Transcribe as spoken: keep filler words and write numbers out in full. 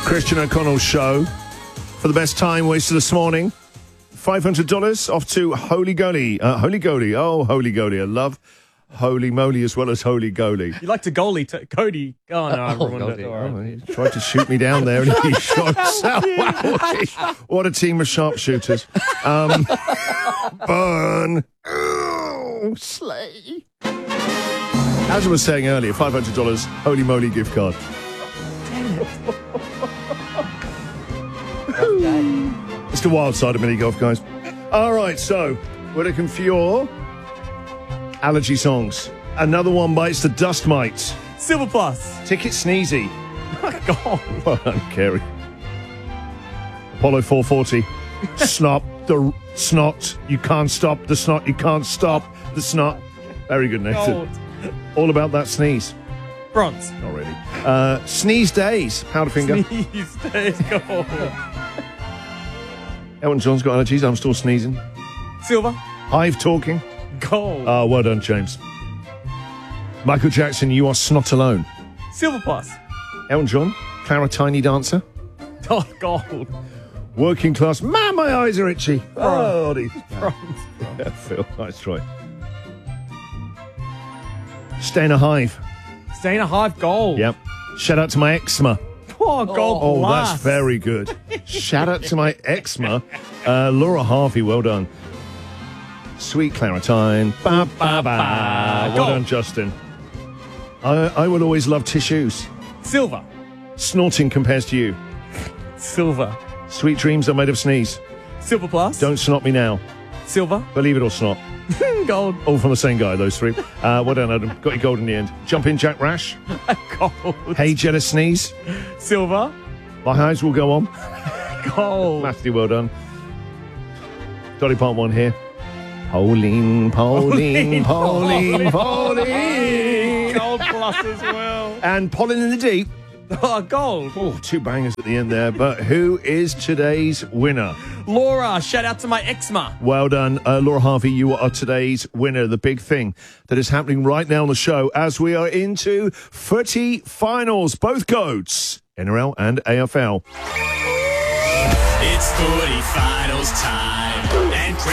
Christian O'Connell Show for the best time waster this morning. five hundred dollars off to Holy Goalie. Uh, Holy Goalie. Oh, Holy Goalie. I love Holy Moly as well as Holy Goalie. You like to goalie, t- Cody. Oh, no, I Oh, ruined it. goalie. All right. Oh, he tried to shoot me down there and he shot himself. Wow, what a team of sharpshooters. Um, burn. Oh, slay. As I was saying earlier, five hundred dollars Holy Moly gift card. It's the wild side of mini golf, guys. All right, so we're looking for your allergy songs. Another one bites the dust mites. Silver Plus. Ticket Sneezy. God. Well done, Kerry. Apollo four forty. Snot, the snot, you can't stop. The snot, you can't stop. The snot. Very good, Nathan. Gold. All about that sneeze. Bronze. Not really. Uh, sneeze days. Powderfinger. Sneeze days. Gold. Elton John's got allergies. I'm still sneezing. Silver. Hive talking. Gold. Ah, well done, James. Michael Jackson, you are snot alone. Silver Plus. Elton John, Clara Tiny Dancer. Oh, gold. Working class. Man, my eyes are itchy. Oh, these. Bronze. Yeah, Phil, nice try. Stay in a hive. Stay in a hive. Gold. Yep. Shout out to my eczema. Oh, gold. Oh, Plus. that's very good. Shout out to my eczema. Uh, Laura Harvey, well done. Sweet Claritine. Ba, ba, ba. Well Gold. done, Justin. I, I will always love tissues. Silver. Snorting compares to you. Silver. Sweet dreams are made of sneeze. Silver Plus. Don't snot me now. Silver. Believe it or snot. Gold. All from the same guy, those three. Uh, well done, Adam. Got your gold in the end. Jump in, Jack Rash. Gold. Hey, jealous sneeze. Silver. My eyes will go on. Gold. Matthew, well done. Dolly Part one here. Pauline, Pauline, Pauline, Pauline. Gold Plus as well. And Pollen in the Deep. Oh, gold. Oh, two bangers at the end there. But who is today's winner? Laura, shout out to my eczema. Well done. Uh, Laura Harvey, you are today's winner. The big thing that is happening right now on the show as we are into footy finals. Both goats, N R L and A F L. It's footy finals time. And